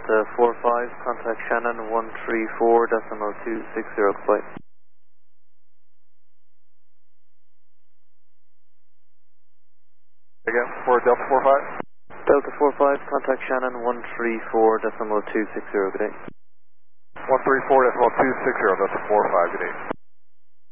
Delta 45, contact Shannon 134.260, goodbye. Again, for Delta 45? Delta 45, contact Shannon 134.260, good day. 134.260, Delta 45, good day.